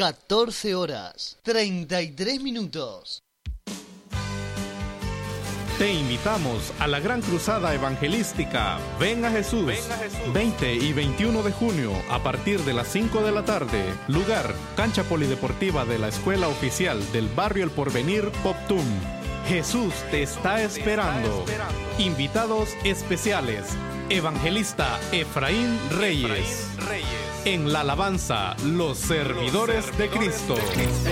14 horas, 33 minutos. Te invitamos a la gran cruzada evangelística Ven a Jesús, 20 y 21 de junio a partir de las 5 de la tarde. Lugar, cancha polideportiva de la Escuela Oficial del Barrio El Porvenir, Poptum. Jesús te está esperando. Invitados especiales, evangelista Efraín Reyes. En la alabanza, los servidores de Cristo.